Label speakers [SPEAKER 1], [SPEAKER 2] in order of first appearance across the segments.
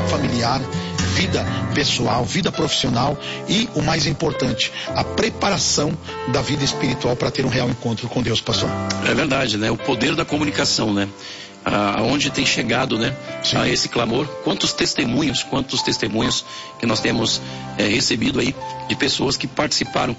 [SPEAKER 1] familiar, vida pessoal, vida profissional e, o mais importante, a preparação da vida espiritual para ter um real encontro com Deus, pastor.
[SPEAKER 2] É verdade, né? O poder da comunicação, né? Aonde tem chegado, né?
[SPEAKER 1] Sim.
[SPEAKER 2] A esse clamor, quantos testemunhos que nós temos recebido aí de pessoas que participaram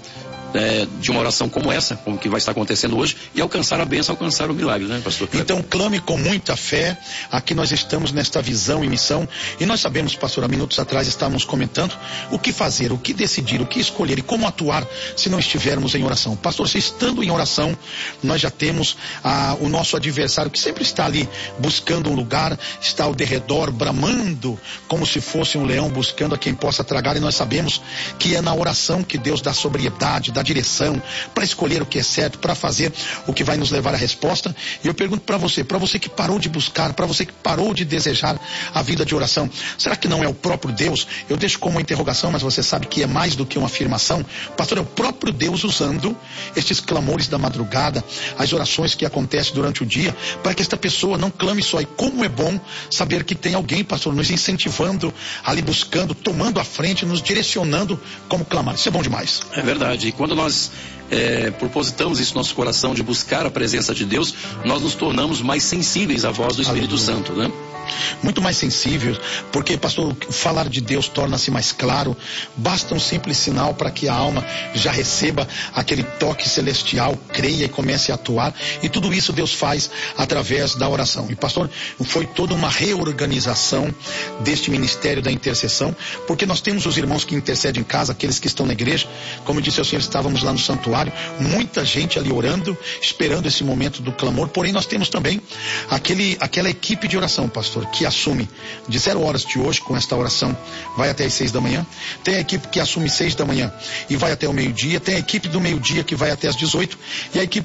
[SPEAKER 2] de uma oração como essa, como que vai estar acontecendo hoje, e alcançar a bênção, alcançar o milagre, né, pastor?
[SPEAKER 1] Então clame com muita fé. Aqui nós estamos nesta visão e missão, e nós sabemos, pastor, há minutos atrás estávamos comentando o que fazer, o que decidir, o que escolher e como atuar se não estivermos em oração. Pastor, se estando em oração, nós já temos o nosso adversário que sempre está ali buscando um lugar, está ao derredor, bramando como se fosse um leão buscando a quem possa tragar, e nós sabemos que é na oração que Deus dá sobriedade, dá direção para escolher o que é certo, para fazer o que vai nos levar à resposta. E eu pergunto para você que parou de buscar, para você que parou de desejar a vida de oração, será que não é o próprio Deus? Eu deixo como uma interrogação, mas você sabe que é mais do que uma afirmação. Pastor, é o próprio Deus usando estes clamores da madrugada, as orações que acontecem durante o dia, para que esta pessoa não clame só. E como é bom saber que tem alguém, pastor, nos incentivando, ali buscando, tomando a frente, nos direcionando como clamar. Isso é bom demais.
[SPEAKER 2] É verdade. E quando nós propositamos isso no nosso coração, de buscar a presença de Deus, nós nos tornamos mais sensíveis à voz do Espírito Santo, né?
[SPEAKER 1] Muito mais sensível, porque, pastor, falar de Deus torna-se mais claro. Basta um simples sinal para que a alma já receba aquele toque celestial, creia e comece a atuar, e tudo isso Deus faz através da oração. E, pastor, foi toda uma reorganização deste ministério da intercessão, porque nós temos os irmãos que intercedem em casa, aqueles que estão na igreja. Como eu disse ao senhor, estávamos lá no santuário, muita gente ali orando, esperando esse momento do clamor. Porém, nós temos também aquela equipe de oração, pastor, que assume de 0 horas de hoje, com esta oração, vai até as 6 da manhã. Tem a equipe que assume 6 da manhã e vai até o meio-dia. Tem a equipe do meio-dia que vai até as 18, e a equipe